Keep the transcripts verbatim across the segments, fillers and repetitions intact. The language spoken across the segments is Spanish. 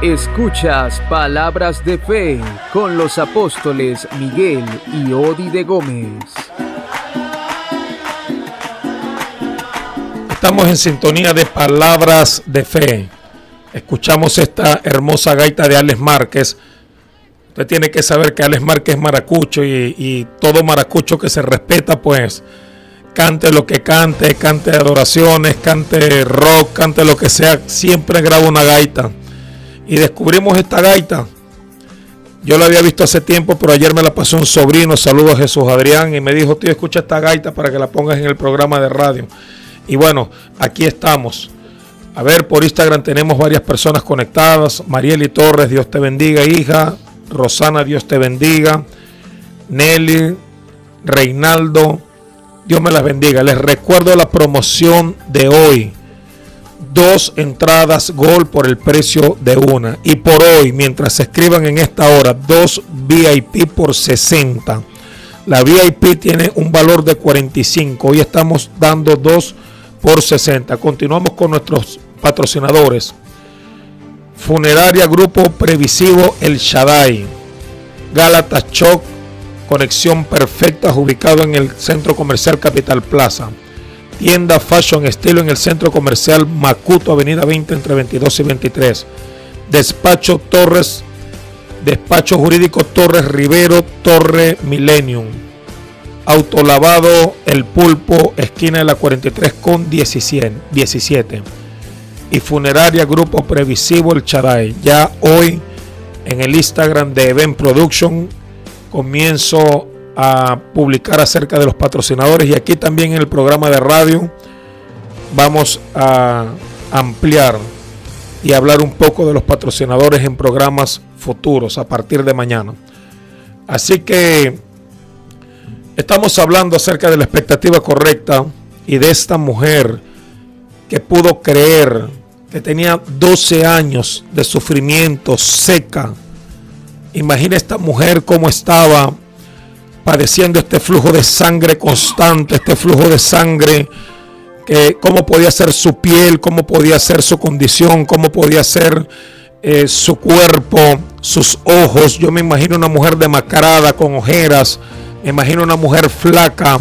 Escuchas Palabras de Fe con los apóstoles Miguel y Odi de Gómez. Estamos en sintonía de Palabras de Fe. Escuchamos esta hermosa gaita de Alex Márquez. Usted tiene que saber que Alex Márquez es maracucho y, y todo maracucho que se respeta, pues cante lo que cante, cante adoraciones, cante rock, cante lo que sea, siempre graba una gaita. Y descubrimos esta gaita. Yo la había visto hace tiempo, pero ayer me la pasó un sobrino, saludos a Jesús Adrián, y me dijo, tío, escucha esta gaita para que la pongas en el programa de radio. Y bueno, aquí estamos. A ver, por Instagram tenemos varias personas conectadas. Marieli Torres, Dios te bendiga, hija. Rosana, Dios te bendiga. Nelly, Reinaldo, Dios me las bendiga. Les recuerdo la promoción de hoy. Dos entradas Gol por el precio de una. Y por hoy, mientras se escriban en esta hora, dos V I P por sesenta. La V I P tiene un valor de cuarenta y cinco. Hoy estamos dando dos por sesenta. Continuamos con nuestros patrocinadores. Funeraria Grupo Previsivo El Shaddai. Gálatas Choc, conexión perfecta, ubicado en el Centro Comercial Capital Plaza. Tienda Fashion Estilo en el Centro Comercial Macuto, Avenida veinte, entre veintidós y veintitrés. Despacho Torres, Despacho Jurídico Torres Rivero, Torre Millennium. Autolavado El Pulpo, esquina de la cuarenta y tres con diecisiete. Y Funeraria Grupo Previsivo El Shaddai. Ya hoy en el Instagram de Event Production comienzo a publicar acerca de los patrocinadores, y aquí también en el programa de radio vamos a ampliar y hablar un poco de los patrocinadores en programas futuros a partir de mañana. Así que estamos hablando acerca de la expectativa correcta y de esta mujer que pudo creer, que tenía doce años de sufrimiento, seca. Imagina esta mujer cómo estaba padeciendo este flujo de sangre constante, este flujo de sangre, que cómo podía ser su piel, cómo podía ser su condición, cómo podía ser eh, su cuerpo, sus ojos. Yo me imagino una mujer demacrada con ojeras, me imagino una mujer flaca,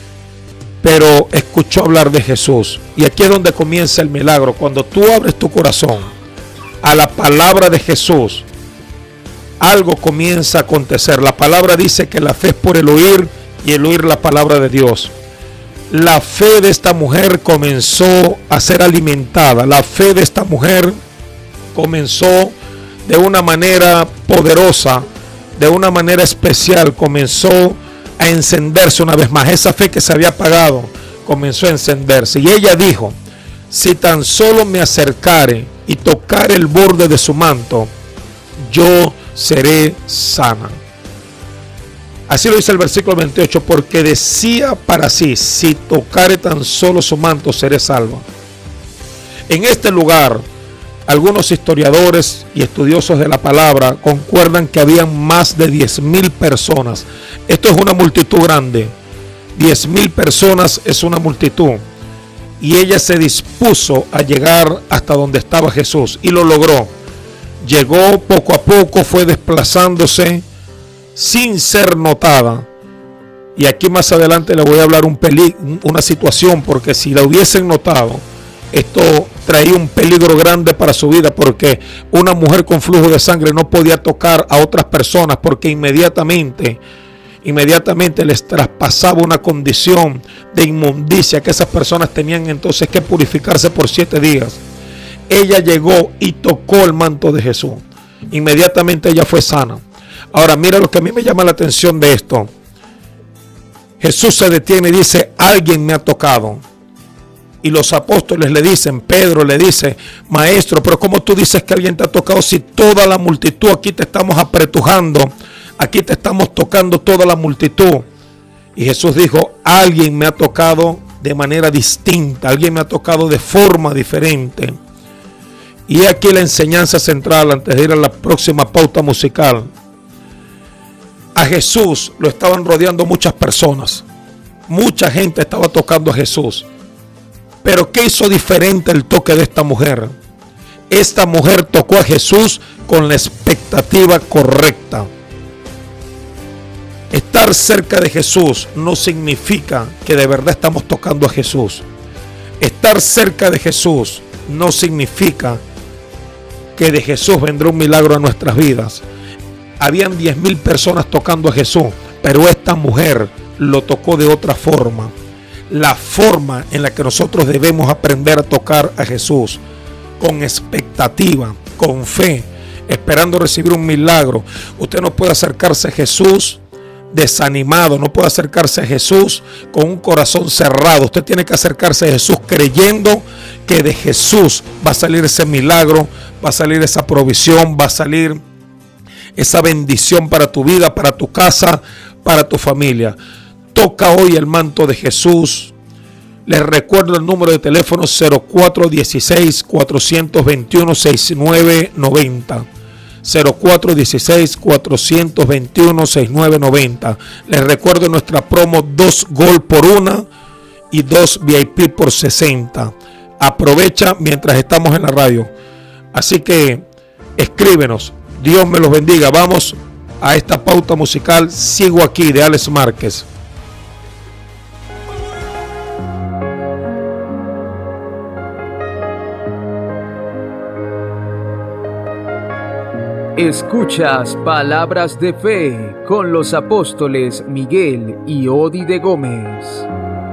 pero escuchó hablar de Jesús. Y aquí es donde comienza el milagro. Cuando tú abres tu corazón a la palabra de Jesús, algo comienza a acontecer. La palabra dice que la fe es por el oír y el oír la palabra de Dios. La fe de esta mujer comenzó a ser alimentada. La fe de esta mujer comenzó de una manera poderosa, de una manera especial. Comenzó a encenderse una vez más. Esa fe que se había apagado comenzó a encenderse. Y ella dijo, si tan solo me acercare y tocare el borde de su manto, yo seré sana. Así lo dice el versículo veintiocho, porque decía para sí, si tocare tan solo su manto, seré salva. En este lugar, algunos historiadores y estudiosos de la palabra concuerdan que habían más de diez mil personas. Esto es una multitud grande. diez mil personas es una multitud. Y ella se dispuso a llegar hasta donde estaba Jesús y lo logró. Llegó poco a poco, fue desplazándose sin ser notada. Y aquí más adelante le voy a hablar un peli- una situación, porque si la hubiesen notado, esto traía un peligro grande para su vida, porque una mujer con flujo de sangre no podía tocar a otras personas, porque inmediatamente, inmediatamente les traspasaba una condición de inmundicia que esas personas tenían entonces que purificarse por siete días. Ella llegó y tocó el manto de Jesús. Inmediatamente ella fue sana. Ahora mira lo que a mí me llama la atención de esto. Jesús se detiene y dice, alguien me ha tocado. Y los apóstoles le dicen, Pedro le dice, maestro, pero ¿cómo tú dices que alguien te ha tocado si toda la multitud aquí te estamos apretujando? Aquí te estamos tocando toda la multitud. Y Jesús dijo, alguien me ha tocado de manera distinta, alguien me ha tocado de forma diferente. Y aquí la enseñanza central antes de ir a la próxima pauta musical. A Jesús lo estaban rodeando muchas personas. Mucha gente estaba tocando a Jesús. Pero ¿qué hizo diferente el toque de esta mujer? Esta mujer tocó a Jesús con la expectativa correcta. Estar cerca de Jesús no significa que de verdad estamos tocando a Jesús. Estar cerca de Jesús no significa que de Jesús vendrá un milagro a nuestras vidas. Habían diez mil personas tocando a Jesús, pero esta mujer lo tocó de otra forma. La forma en la que nosotros debemos aprender a tocar a Jesús, con expectativa, con fe, esperando recibir un milagro. Usted no puede acercarse a Jesús desanimado, no puede acercarse a Jesús con un corazón cerrado. Usted tiene que acercarse a Jesús creyendo que de Jesús va a salir ese milagro, va a salir esa provisión, va a salir esa bendición para tu vida, para tu casa, para tu familia. Toca hoy el manto de Jesús. Les recuerdo el número de teléfono cero cuatro uno seis, cuatro dos uno, seis nueve nueve cero. cero cuatro uno seis, cuatro dos uno, seis nueve nueve cero. Les recuerdo nuestra promo dos Gold por una y dos V I P por sesenta. Aprovecha mientras estamos en la radio. Así que escríbenos. Dios me los bendiga. Vamos a esta pauta musical. Sigo aquí de Alex Márquez. Escuchas Palabras de Fe con los apóstoles Miguel y Odi de Gómez.